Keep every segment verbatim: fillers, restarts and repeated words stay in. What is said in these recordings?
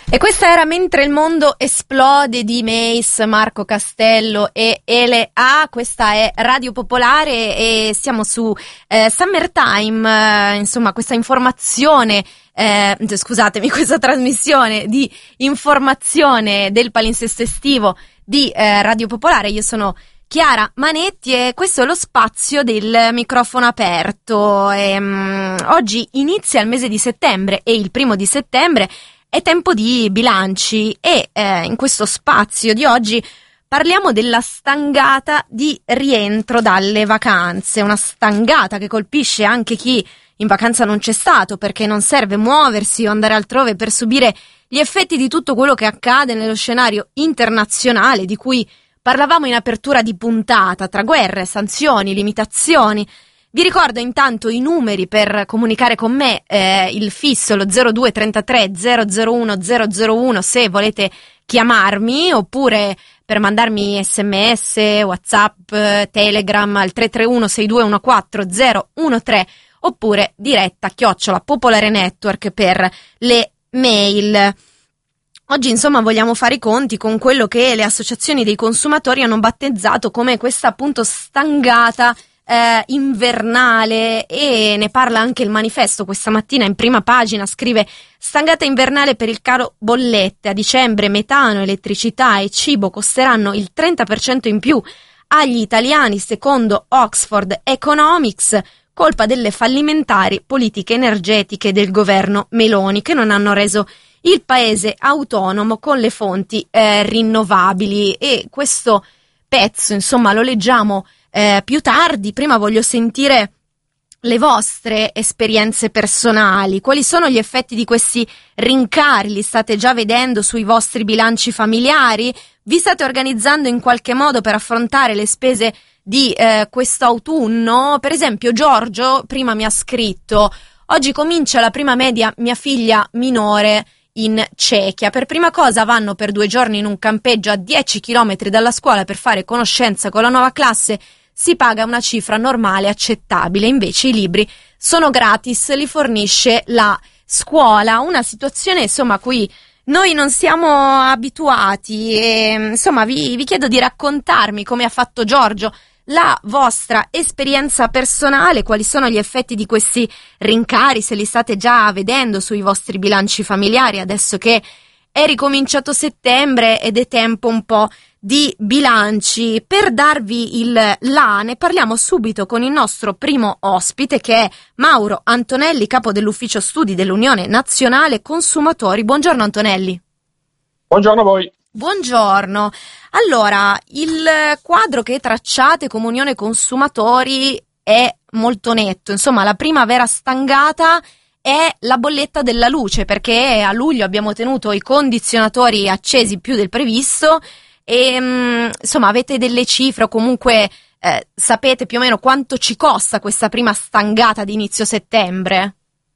E questa era Mentre il mondo esplode di Mace, Marco Castello e Ele A. Questa è Radio Popolare e siamo su eh, Summertime, eh, insomma questa informazione, eh, scusatemi, questa trasmissione di informazione del palinsesto estivo di eh, Radio Popolare. Io sono Chiara Manetti e questo è lo spazio del microfono aperto. E, um, oggi inizia il mese di settembre e il primo di settembre è tempo di bilanci e eh, in questo spazio di oggi parliamo della stangata di rientro dalle vacanze, una stangata che colpisce anche chi in vacanza non c'è stato perché non serve muoversi o andare altrove per subire gli effetti di tutto quello che accade nello scenario internazionale di cui parlavamo in apertura di puntata, tra guerre, sanzioni, limitazioni. Vi ricordo intanto i numeri per comunicare con me, eh, il fisso, lo zero due trentatré zero zero uno zero zero uno se volete chiamarmi, oppure per mandarmi sms, whatsapp, telegram al tre tre uno sei due uno quattro zero uno tre, oppure diretta chiocciola Popolare Network per le mail. Oggi insomma vogliamo fare i conti con quello che le associazioni dei consumatori hanno battezzato come questa appunto stangata Eh, invernale, e ne parla anche il Manifesto questa mattina in prima pagina. Scrive: stangata invernale per il caro bollette, a dicembre metano, elettricità e cibo costeranno il trenta per cento in più agli italiani secondo Oxford Economics, colpa delle fallimentari politiche energetiche del governo Meloni che non hanno reso il paese autonomo con le fonti eh, rinnovabili. E questo pezzo insomma lo leggiamo Eh, più tardi. Prima voglio sentire le vostre esperienze personali. Quali sono gli effetti di questi rincari? Li state già vedendo sui vostri bilanci familiari? Vi state organizzando in qualche modo per affrontare le spese di eh, quest'autunno? Per esempio Giorgio prima mi ha scritto: oggi comincia la prima media mia figlia minore in Cechia. Per prima cosa vanno per due giorni in un campeggio a dieci chilometri dalla scuola per fare conoscenza con la nuova classe. Si paga una cifra normale accettabile, invece i libri sono gratis, li fornisce la scuola. Una situazione insomma a cui noi non siamo abituati e insomma vi, vi chiedo di raccontarmi, come ha fatto Giorgio, la vostra esperienza personale, quali sono gli effetti di questi rincari, se li state già vedendo sui vostri bilanci familiari adesso che è ricominciato settembre ed è tempo un po' di bilanci. Per darvi il là ne parliamo subito con il nostro primo ospite, che è Mauro Antonelli, capo dell'ufficio studi dell'Unione Nazionale Consumatori. Buongiorno Antonelli. Buongiorno a voi. Buongiorno. Allora, il quadro che tracciate come Unione Consumatori è molto netto. Insomma, la prima vera stangata è la bolletta della luce, perché a luglio abbiamo tenuto i condizionatori accesi più del previsto e mh, insomma avete delle cifre o comunque eh, sapete più o meno quanto ci costa questa prima stangata di inizio settembre?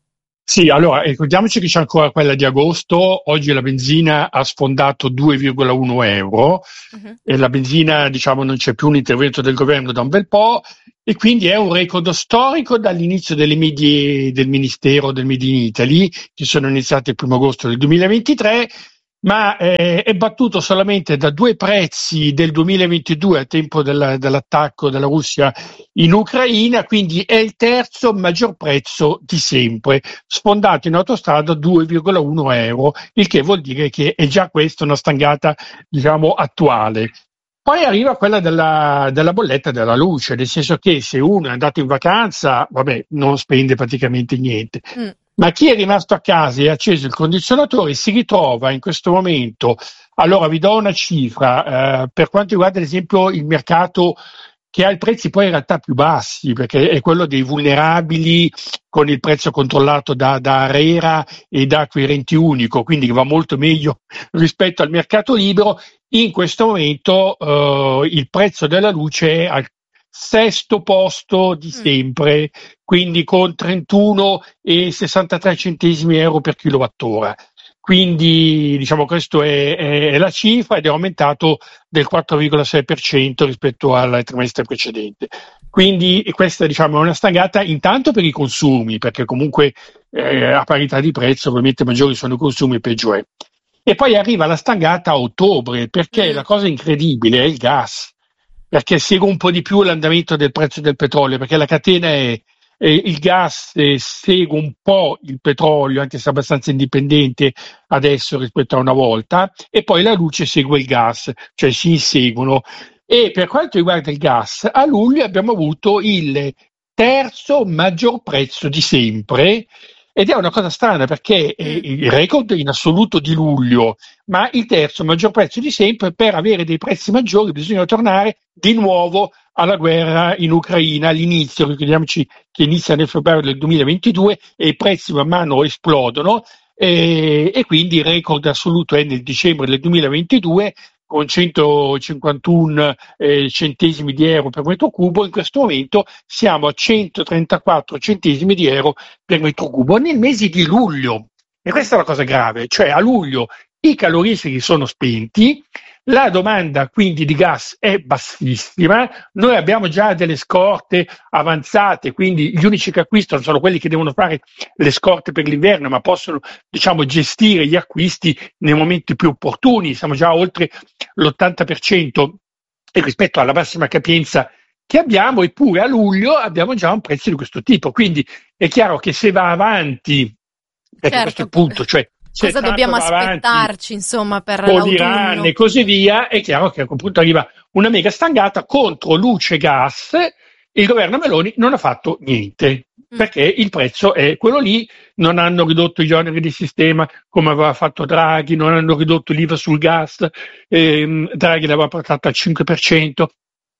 Sì, allora ricordiamoci che c'è ancora quella di agosto. Oggi la benzina ha sfondato due virgola uno euro uh-huh. e la benzina, diciamo, non c'è più un intervento del governo da un bel po', e quindi è un record storico dall'inizio delle medie del Ministero del Made in Italy, che sono iniziate il primo agosto del duemilaventitré, ma eh, è battuto solamente da due prezzi del duemilaventidue, a tempo della, dell'attacco della Russia in Ucraina, quindi è il terzo maggior prezzo di sempre, sfondato in autostrada due virgola uno euro, il che vuol dire che è già questa una stangata, diciamo, attuale. Poi arriva quella della, della bolletta della luce, nel senso che se uno è andato in vacanza, vabbè, non spende praticamente niente. Mm. Ma chi è rimasto a casa e ha acceso il condizionatore si ritrova in questo momento. Allora vi do una cifra, eh, per quanto riguarda ad esempio il mercato che ha i prezzi poi in realtà più bassi, perché è quello dei vulnerabili con il prezzo controllato da, da ARERA e da acquirente unico, quindi va molto meglio rispetto al mercato libero. In questo momento eh, il prezzo della luce è al sesto posto di sempre, quindi con trentuno virgola sessantatré centesimi euro per kilowattora. Quindi diciamo questo è, è, è la cifra, ed è aumentato del quattro virgola sei per cento rispetto al trimestre precedente. Quindi questa, diciamo, è una stangata intanto per i consumi, perché comunque eh, a parità di prezzo ovviamente maggiori sono i consumi e peggio è. e poi arriva la stangata a ottobre, perché Mm. la cosa incredibile è il gas, perché segue un po' di più l'andamento del prezzo del petrolio, perché la catena è, è il gas eh, segue un po' il petrolio, anche se è abbastanza indipendente adesso rispetto a una volta, e poi la luce segue il gas, cioè si inseguono. E per quanto riguarda il gas, a luglio abbiamo avuto il terzo maggior prezzo di sempre, ed è una cosa strana perché è Mm. il record in assoluto di luglio, ma il terzo maggior prezzo di sempre. Per avere dei prezzi maggiori bisogna tornare di nuovo alla guerra in Ucraina all'inizio, ricordiamoci che inizia nel febbraio del duemilaventidue e i prezzi man mano esplodono, e, e quindi il record assoluto è nel dicembre del duemilaventidue con centocinquantuno eh, centesimi di euro per metro cubo. In questo momento siamo a centotrentaquattro centesimi di euro per metro cubo nel mese di luglio. E questa è la cosa grave, cioè a luglio i caloriferi sono spenti, la domanda quindi di gas è bassissima, noi abbiamo già delle scorte avanzate, quindi gli unici che acquistano sono quelli che devono fare le scorte per l'inverno, ma possono, diciamo, gestire gli acquisti nei momenti più opportuni. Siamo già oltre l'ottanta per cento rispetto alla massima capienza che abbiamo, eppure a luglio abbiamo già un prezzo di questo tipo. Quindi è chiaro che se va avanti, perché Certo. questo è il punto, cioè se Cosa Trump dobbiamo va avanti aspettarci, insomma, per con l'autunno? l'Iran e così via, è chiaro che a quel punto arriva una mega stangata contro luce e gas. Il governo Meloni non ha fatto niente, Mm. perché il prezzo è quello lì, non hanno ridotto gli oneri di sistema come aveva fatto Draghi, non hanno ridotto l'I V A sul gas, ehm, Draghi l'aveva portata al cinque per cento,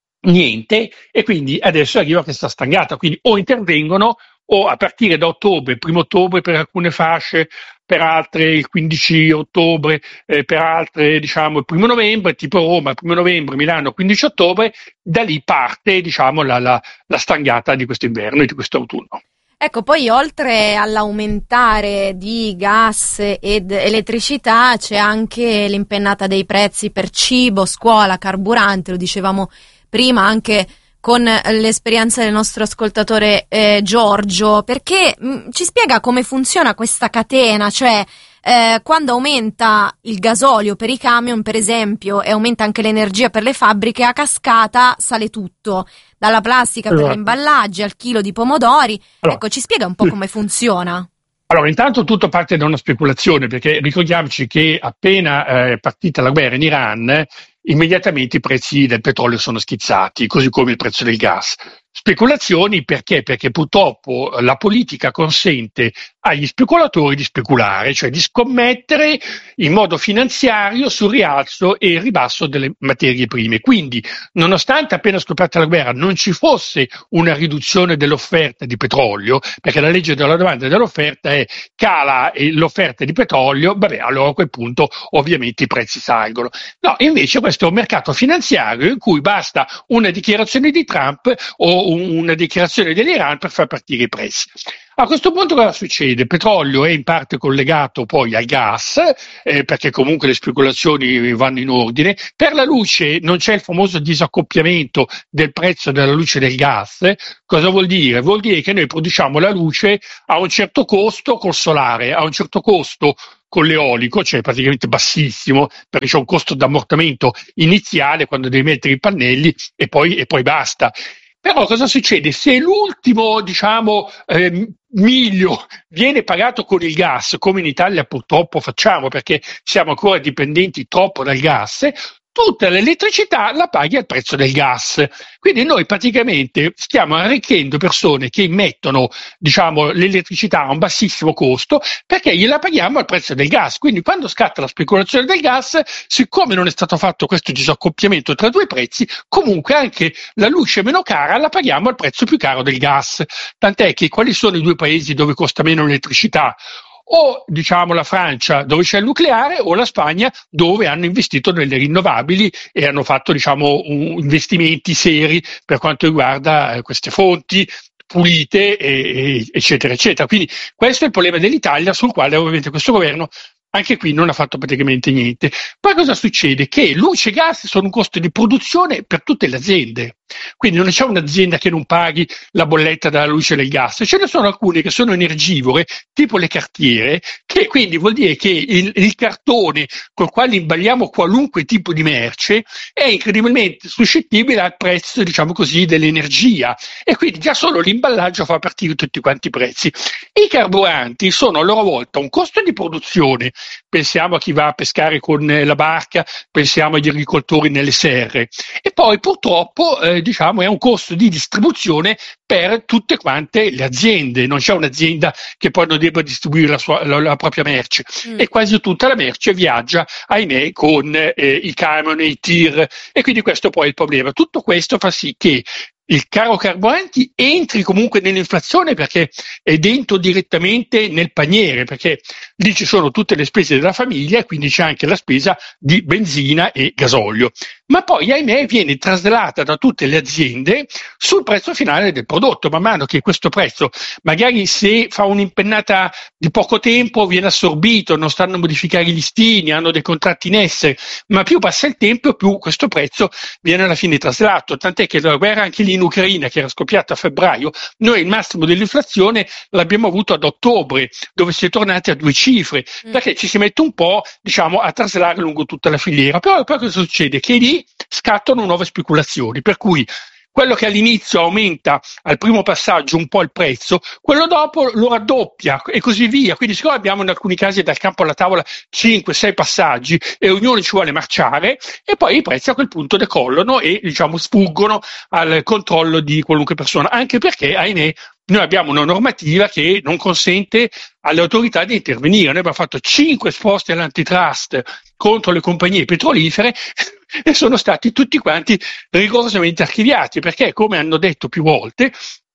niente, e quindi adesso arriva questa stangata, quindi o intervengono o a partire da ottobre, primo ottobre per alcune fasce, per altre il quindici ottobre, eh, per altre diciamo il primo novembre, tipo Roma, primo novembre, Milano, quindici ottobre, da lì parte diciamo la, la, la stangata di questo inverno e di questo autunno. Ecco, poi oltre all'aumentare di gas ed elettricità c'è anche l'impennata dei prezzi per cibo, scuola, carburante, lo dicevamo prima anche con l'esperienza del nostro ascoltatore eh, Giorgio, perché mh, ci spiega come funziona questa catena, cioè eh, quando aumenta il gasolio per i camion, per esempio, e aumenta anche l'energia per le fabbriche, a cascata sale tutto, dalla plastica per Esatto. gli imballaggi al chilo di pomodori. Allora, Ecco, ci spiega un po' come funziona. Allora, intanto tutto parte da una speculazione, perché ricordiamoci che appena è eh, partita la guerra in Iran, eh, immediatamente i prezzi del petrolio sono schizzati, così come il prezzo del gas. Speculazioni perché? Perché purtroppo la politica consente agli speculatori di speculare, cioè di scommettere in modo finanziario sul rialzo e il ribasso delle materie prime. Quindi, nonostante appena scoppiata la guerra non ci fosse una riduzione dell'offerta di petrolio, perché la legge della domanda e dell'offerta è cala l'offerta di petrolio, vabbè, allora a quel punto ovviamente i prezzi salgono. No, invece questo è un mercato finanziario in cui basta una dichiarazione di Trump o una dichiarazione dell'Iran per far partire i prezzi. A questo punto cosa succede? Il petrolio è in parte collegato poi al gas, eh, perché comunque le speculazioni vanno in ordine. Per la luce non c'è il famoso disaccoppiamento del prezzo della luce e del gas. Cosa vuol dire? Vuol dire che noi produciamo la luce a un certo costo col solare, a un certo costo con l'eolico, cioè praticamente bassissimo, perché c'è un costo d'ammortamento iniziale quando devi mettere i pannelli e poi, e poi basta. Però cosa succede? Se l'ultimo, diciamo, eh, miglio viene pagato con il gas, come in Italia purtroppo facciamo perché siamo ancora dipendenti troppo dal gas, tutta l'elettricità la paghi al prezzo del gas. Quindi noi praticamente stiamo arricchendo persone che immettono, diciamo, l'elettricità a un bassissimo costo perché gliela paghiamo al prezzo del gas. Quindi quando scatta la speculazione del gas, siccome non è stato fatto questo disaccoppiamento tra due prezzi, comunque anche la luce meno cara la paghiamo al prezzo più caro del gas. Tant'è che quali sono i due paesi dove costa meno l'elettricità? O diciamo la Francia dove c'è il nucleare o la Spagna dove hanno investito nelle rinnovabili e hanno fatto diciamo un, investimenti seri per quanto riguarda eh, queste fonti pulite e, e, eccetera eccetera. Quindi questo è il problema dell'Italia sul quale ovviamente questo governo anche qui non ha fatto praticamente niente. Poi cosa succede? Che luce e gas sono un costo di produzione per tutte le aziende. Quindi non c'è un'azienda che non paghi la bolletta della luce e del gas, ce ne sono alcune che sono energivore, tipo le cartiere, che quindi vuol dire che il, il cartone col quale imballiamo qualunque tipo di merce è incredibilmente suscettibile al prezzo, diciamo così, dell'energia, e quindi già solo l'imballaggio fa partire tutti quanti i prezzi. I carburanti sono a loro volta un costo di produzione, pensiamo a chi va a pescare con la barca, pensiamo agli agricoltori nelle serre, e poi purtroppo eh, diciamo è un costo di distribuzione per tutte quante le aziende. Non c'è un'azienda che poi non debba distribuire la, sua, la, la propria merce, mm. e quasi tutta la merce viaggia, ahimè, con eh, i camion e i tir, e quindi questo poi è il problema. Tutto questo fa sì che il caro carburanti entri comunque nell'inflazione, perché è dentro direttamente nel paniere, perché lì ci sono tutte le spese della famiglia e quindi c'è anche la spesa di benzina e gasolio. Ma poi, ahimè, viene traslata da tutte le aziende sul prezzo finale del prodotto. Man mano che questo prezzo, magari se fa un'impennata di poco tempo, viene assorbito, non stanno a modificare i listini, hanno dei contratti in essere, ma più passa il tempo, più questo prezzo viene alla fine traslato. Tant'è che la guerra anche lì in Ucraina, che era scoppiata a febbraio, noi il massimo dell'inflazione l'abbiamo avuto ad ottobre, dove si è tornati a due cifre, mm. perché ci si mette un po', diciamo, a traslare lungo tutta la filiera. Però poi cosa succede? Che lì scattano nuove speculazioni, per cui quello che all'inizio aumenta al primo passaggio un po' il prezzo, quello dopo lo raddoppia e così via. Quindi siccome abbiamo in alcuni casi dal campo alla tavola cinque sei passaggi e ognuno ci vuole marciare, e poi i prezzi a quel punto decollano e, diciamo, sfuggono al controllo di qualunque persona, anche perché, ahimè, noi abbiamo una normativa che non consente alle autorità di intervenire. Noi abbiamo fatto cinque esposti all'antitrust contro le compagnie petrolifere e sono stati tutti quanti rigorosamente archiviati, perché, come hanno detto più volte,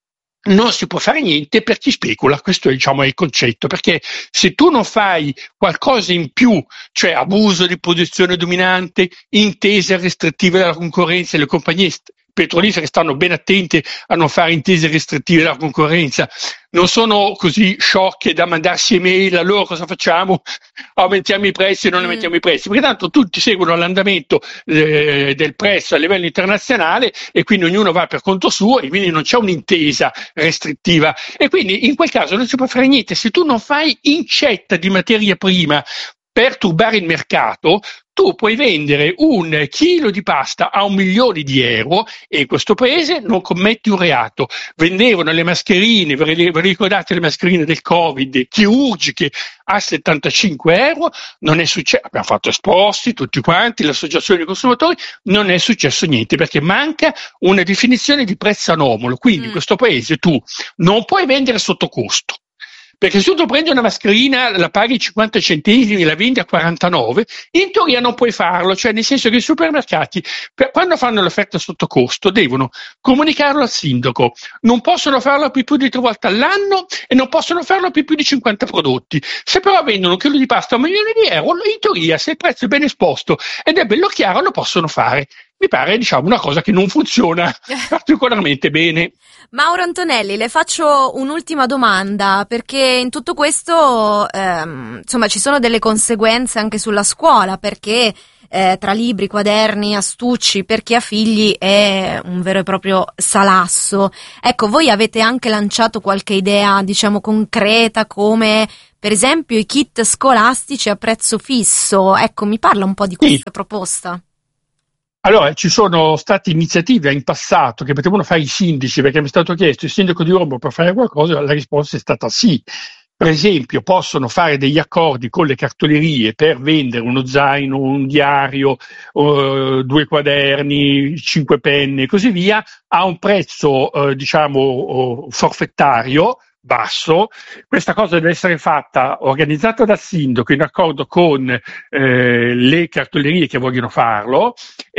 non si può fare niente per chi specula. Questo è, diciamo, è il concetto, perché se tu non fai qualcosa in più, cioè abuso di posizione dominante, intese restrittive della concorrenza, e le compagnie st- petrolifere stanno ben attente a non fare intese restrittive della concorrenza, non sono così sciocche da mandarsi email: allora cosa facciamo? Aumentiamo i prezzi o non aumentiamo mm. i prezzi? Perché tanto tutti seguono l'andamento eh, del prezzo a livello internazionale, e quindi ognuno va per conto suo, e quindi non c'è un'intesa restrittiva, e quindi in quel caso non si può fare niente. Se tu non fai incetta di materia prima per turbare il mercato, tu puoi vendere un chilo di pasta a un milione di euro e in questo paese non commetti un reato. Vendevano le mascherine, vi ricordate le mascherine del Covid, chirurgiche, a settantacinque euro, non è successo, abbiamo fatto esposti tutti quanti, l'associazione dei consumatori, non è successo niente, perché manca una definizione di prezzo anomalo. Quindi mm. in questo paese tu non puoi vendere sotto costo. Perché se tu prendi una mascherina, la paghi cinquanta centesimi, la vendi a quarantanove, in teoria non puoi farlo, cioè nel senso che i supermercati, per, quando fanno l'offerta sotto costo, devono comunicarlo al sindaco, non possono farlo per più di tre volte all'anno e non possono farlo per più di cinquanta prodotti. Se però vendono un chilo di pasta a un milione di euro, in teoria, se il prezzo è ben esposto ed è bello chiaro, lo possono fare. Mi pare, diciamo, una cosa che non funziona particolarmente bene. Mauro Antonelli, le faccio un'ultima domanda, perché in tutto questo ehm, insomma ci sono delle conseguenze anche sulla scuola, perché eh, tra libri, quaderni, astucci, per chi ha figli è un vero e proprio salasso. Ecco, voi avete anche lanciato qualche idea, diciamo, concreta, come per esempio i kit scolastici a prezzo fisso. Ecco, mi parla un po' di questa sì. proposta. Allora, ci sono state iniziative in passato che potevano fare i sindaci, perché mi è stato chiesto: il sindaco di Roma può fare qualcosa? La risposta è stata sì. Per esempio, possono fare degli accordi con le cartolerie per vendere uno zaino, un diario, uh, due quaderni, cinque penne e così via, a un prezzo, uh, diciamo, uh, forfettario, basso. Questa cosa deve essere fatta, organizzata dal sindaco in accordo con eh, le cartolerie che vogliono farlo,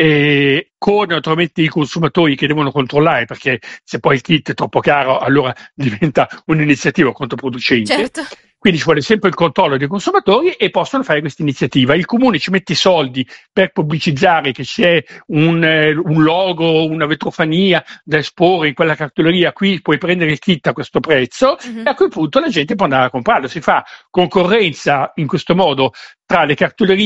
e con naturalmente i consumatori che devono controllare, perché se poi il kit è troppo caro allora diventa un'iniziativa controproducente. Certo. Quindi ci vuole sempre il controllo dei consumatori e possono fare questa iniziativa. Il comune ci mette i soldi per pubblicizzare che c'è un, eh, un logo, una vetrofania da esporre in quella cartoleria, qui puoi prendere il kit a questo prezzo, mm-hmm. e a quel punto la gente può andare a comprarlo. Si fa concorrenza in questo modo tra le cartolerie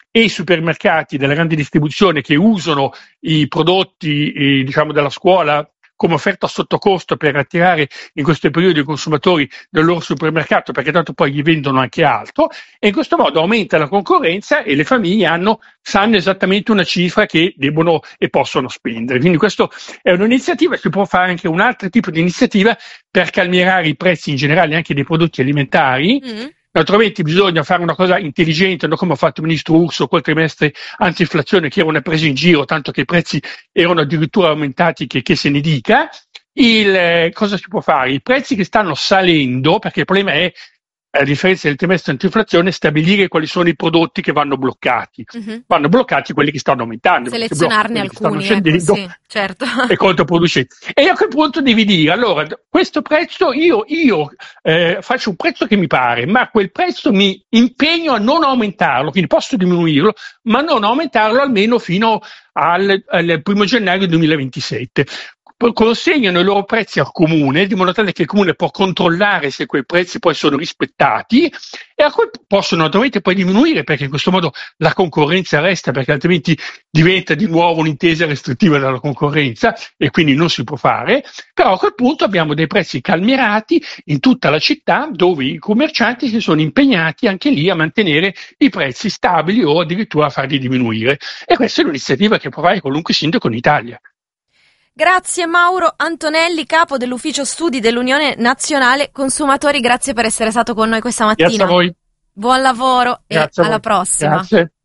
e i supermercati della grande distribuzione che usano i prodotti eh, diciamo della scuola come offerta sotto costo per attirare in questo periodo i consumatori del loro supermercato, perché tanto poi gli vendono anche altro, e in questo modo aumenta la concorrenza e le famiglie hanno, sanno esattamente una cifra che debbono e possono spendere. Quindi questa è un'iniziativa, si può fare anche un altro tipo di iniziativa per calmierare i prezzi in generale anche dei prodotti alimentari. Mm. Naturalmente bisogna fare una cosa intelligente, non come ha fatto il ministro Urso col trimestre anti-inflazione, che era una presa in giro, tanto che i prezzi erano addirittura aumentati, che, che se ne dica. Il, eh, cosa si può fare? I prezzi che stanno salendo, perché il problema è, a differenza del trimestre anti-inflazione, stabilire quali sono i prodotti che vanno bloccati. Uh-huh. Vanno bloccati quelli che stanno aumentando. Selezionarne alcuni, ecco, sì, certo. È controproducente. E a quel punto devi dire, allora, questo prezzo, io, io eh, faccio un prezzo che mi pare, ma quel prezzo mi impegno a non aumentarlo, quindi posso diminuirlo, ma non aumentarlo almeno fino al, al primo gennaio duemilaventisette. Consegnano i loro prezzi al comune, di modo tale che il comune può controllare se quei prezzi poi sono rispettati, e a cui possono naturalmente poi diminuire, perché in questo modo la concorrenza resta, perché altrimenti diventa di nuovo un'intesa restrittiva della concorrenza e quindi non si può fare. Però a quel punto abbiamo dei prezzi calmierati in tutta la città, dove i commercianti si sono impegnati anche lì a mantenere i prezzi stabili o addirittura a farli diminuire, e questa è l'iniziativa che può fare qualunque sindaco in Italia. Grazie Mauro Antonelli, capo dell'ufficio studi dell'Unione Nazionale Consumatori, grazie per essere stato con noi questa mattina. Grazie a voi. Buon lavoro Grazie e alla prossima. Grazie.